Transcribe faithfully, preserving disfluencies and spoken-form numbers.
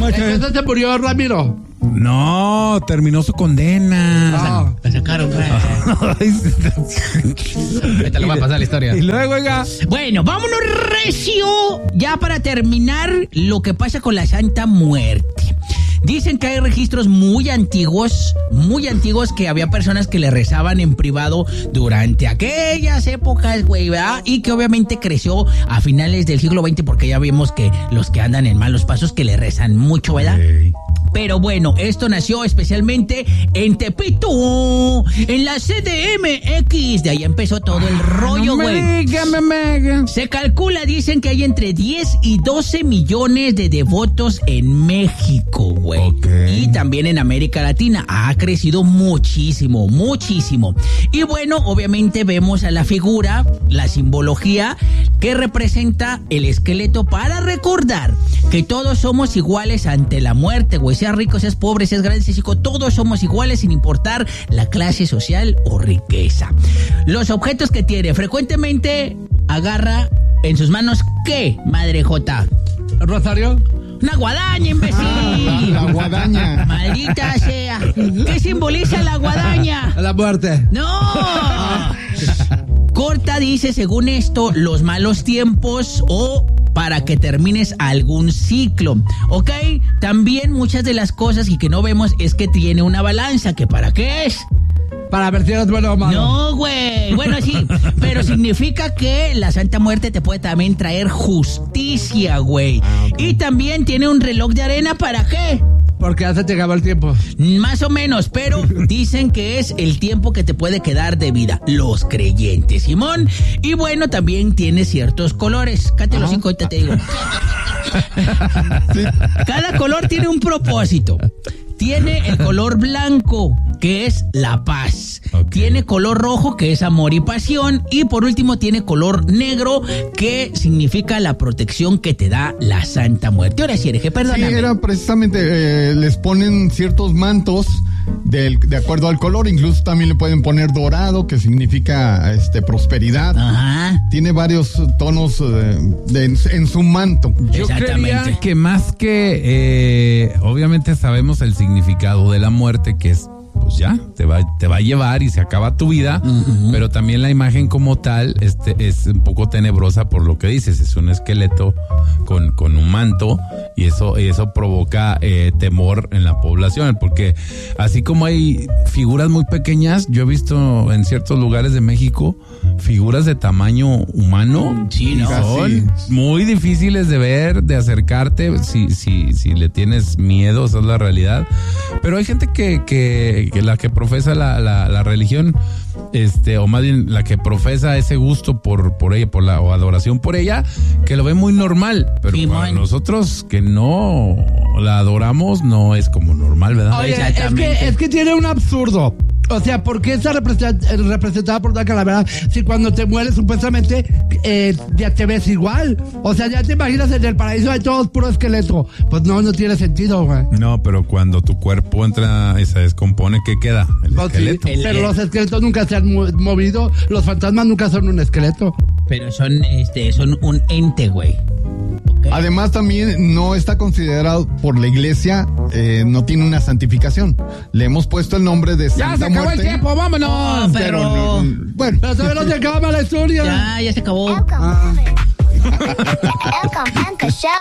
¿Entonces se murió Ramiro? No, terminó su condena. Ah. La sacaron, güey. Ahorita le va a pasar la historia. Y luego, oiga. Bueno, vámonos recio. Ya para terminar, lo que pasa con la Santa Muerte. Dicen que hay registros muy antiguos, muy antiguos, que había personas que le rezaban en privado durante aquellas épocas, güey, ¿verdad? Y que obviamente creció a finales del siglo veinte, porque ya vimos que los que andan en malos pasos que le rezan mucho, ¿verdad? Hey. Pero bueno, esto nació especialmente en Tepito, en la C D M X. De ahí empezó todo el rollo, güey. No Se calcula, dicen que hay entre diez y doce millones de devotos en México, güey. Okay. Y también en América Latina. Ha crecido muchísimo, muchísimo. Y bueno, obviamente vemos a la figura, la simbología que representa el esqueleto para recordar que todos somos iguales ante la muerte, güey. Seas rico, seas pobre, seas grande, seas chico, todos somos iguales sin importar la clase social o riqueza. Los objetos que tiene, frecuentemente agarra en sus manos, ¿qué, Madre Jota? ¿Rosario? Una guadaña, imbécil. Ah, la guadaña. Maldita sea. ¿Qué simboliza la guadaña? La muerte. ¡No! Corta, dice, según esto, los malos tiempos o para que termines algún ciclo, ¿ok? También muchas de las cosas y que no vemos es que tiene una balanza, ¿que para qué es? Para ver si eres bueno o malo. No, güey. Bueno, sí, pero significa que la Santa Muerte te puede también traer justicia, güey. Ah, okay. Y también tiene un reloj de arena, ¿para qué? Porque ya se te acabó el tiempo. Más o menos, pero dicen que es el tiempo que te puede quedar de vida. Los creyentes, Simón. Y bueno, también tiene ciertos colores. Cállate los cinco, ahorita te digo. Sí. Cada color tiene un propósito. Tiene el color blanco, que es la paz. Okay. Tiene color rojo, que es amor y pasión. Y por último tiene color negro, que significa la protección que te da la Santa Muerte. Ahora sí, hereje, perdóname. Sí, era precisamente, eh, les ponen ciertos mantos del, de acuerdo al color. Incluso también le pueden poner dorado, que significa este prosperidad. Ajá. Tiene varios tonos eh, de, en, en su manto. Yo creía que más que, eh, obviamente sabemos el significado de la muerte, que es, pues ya, te va, te va a llevar y se acaba tu vida, uh-huh. Pero también la imagen como tal este, es un poco tenebrosa por lo que dices, es un esqueleto con, con un manto y eso, y eso provoca eh, temor en la población, porque así como hay figuras muy pequeñas, yo he visto en ciertos lugares de México figuras de tamaño humano, sí, ¿no? Son muy difíciles de ver, de acercarte, si, si, si le tienes miedo, esa es la realidad, pero hay gente que, que que la que profesa la, la, la religión, este, o más bien la que profesa ese gusto por, por ella, por la, o adoración por ella, que lo ve muy normal, pero sí, para man. nosotros que no la adoramos, no es como normal, ¿verdad? Oye, es que, es que tiene un absurdo. O sea, ¿por qué está representada por una calavera si cuando te mueres supuestamente eh, ya te ves igual? O sea, ya te imaginas en el paraíso hay todos puro esqueleto. Pues no, no tiene sentido, güey. No, pero cuando tu cuerpo entra y se descompone, ¿qué queda? El pues esqueleto. Sí, el, pero el... los esqueletos nunca se han movido, los fantasmas nunca son un esqueleto. Pero son, este, son un ente, güey. Okay. Además también no está considerado por la iglesia, eh, no tiene una santificación. Le hemos puesto el nombre de Santa Muerte. Ya se acabó Muerte, el tiempo, vámonos. Oh, pero... pero no, no, bueno. Pero ¿sabes dónde acaba la historia? Ya, ya se acabó. El Companca Show.